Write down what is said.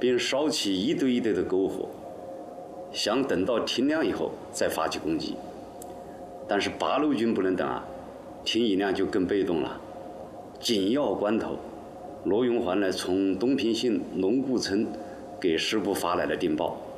并烧起一堆一堆的篝火，想等到天亮以后再发起攻击。但是八路军不能等啊，听一亮就更被动了。紧要关头，罗荣桓呢从东平县龙固村给师部发来了电报，